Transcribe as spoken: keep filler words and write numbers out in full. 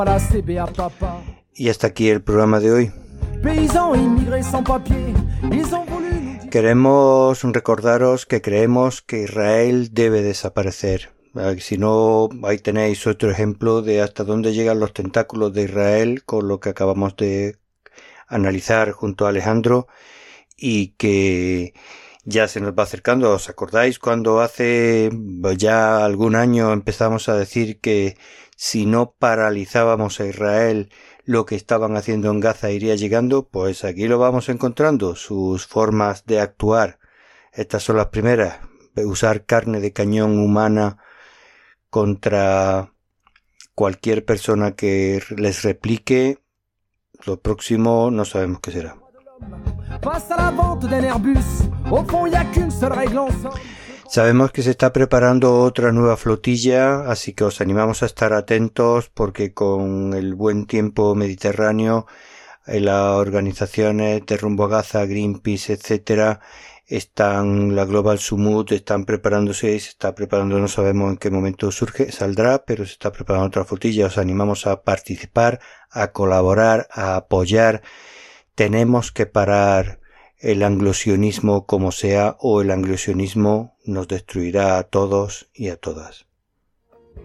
Y hasta aquí el programa de hoy. Queremos recordaros que creemos que Israel debe desaparecer. Si no, ahí tenéis otro ejemplo de hasta dónde llegan los tentáculos de Israel con lo que acabamos de analizar junto a Alejandro, y que ya se nos va acercando. ¿Os acordáis cuando hace ya algún año empezamos a decir que si no paralizábamos a Israel, lo que estaban haciendo en Gaza iría llegando? Pues aquí lo vamos encontrando, sus formas de actuar. Estas son las primeras: usar carne de cañón humana contra cualquier persona que les replique. Lo próximo no sabemos qué será. Sabemos que se está preparando otra nueva flotilla, así que os animamos a estar atentos, porque con el buen tiempo mediterráneo, las organizaciones de Rumbo a Gaza, Greenpeace, etcétera, están, la Global Summit, están preparándose, se está preparando, no sabemos en qué momento surge, saldrá, pero se está preparando otra flotilla. Os animamos a participar, a colaborar, a apoyar. Tenemos que parar el anglosionismo como sea, o el anglosionismo nos destruirá a todos y a todas.